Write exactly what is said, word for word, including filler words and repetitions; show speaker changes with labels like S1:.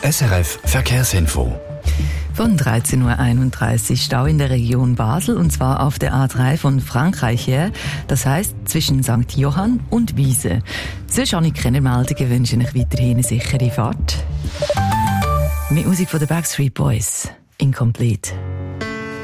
S1: S R F Verkehrsinfo.
S2: Von dreizehn Uhr einunddreißig Stau in der Region Basel, und zwar auf der A drei von Frankreich her, das heisst zwischen Sankt Johann und Wiese. Sonst habe ich keine Meldungen, wünsche ich weiterhin eine sichere Fahrt. Mit Musik von den Backstreet Boys, Incomplete.